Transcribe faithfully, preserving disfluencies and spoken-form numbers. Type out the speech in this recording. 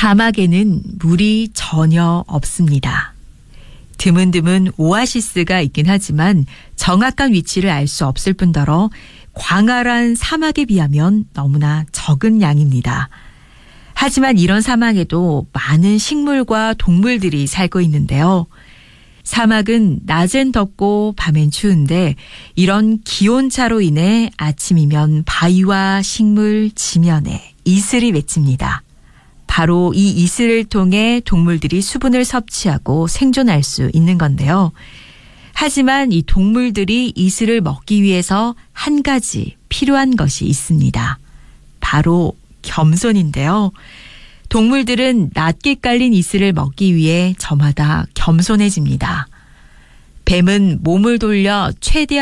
사막에는 물이 전혀 없습니다. 드문드문 오아시스가 있긴 하지만 정확한 위치를 알 수 없을 뿐더러 광활한 사막에 비하면 너무나 적은 양입니다. 하지만 이런 사막에도 많은 식물과 동물들이 살고 있는데요. 사막은 낮엔 덥고 밤엔 추운데 이런 기온차로 인해 아침이면 바위와 식물 지면에 이슬이 맺힙니다. 바로 이 이슬을 통해 동물들이 수분을 섭취하고 생존할 수 있는 건데요. 하지만 이 동물들이 이슬을 먹기 위해서 한 가지 필요한 것이 있습니다. 바로 겸손인데요. 동물들은 낮게 깔린 이슬을 먹기 위해 저마다 겸손해집니다. 뱀은 몸을 돌려 최대한